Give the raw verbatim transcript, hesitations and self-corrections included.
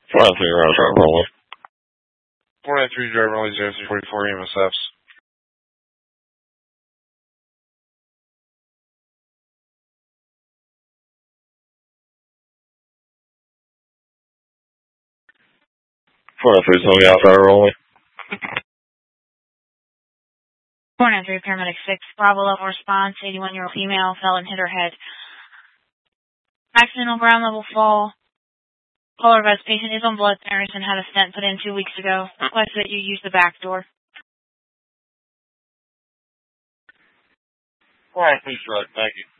four nine three, driver rolling. four nine three, driver only zero three forty-four E M S Fs. four nine three, Tony out, driver rolling. four nine three, paramedic six, Bravo level response, eighty-one-year-old female, fell and hit her head. Accidental ground level fall. Caller advised patient is on blood thinners and had a stent put in two weeks ago. Request that you use the back door. All right, please, right. Thank you.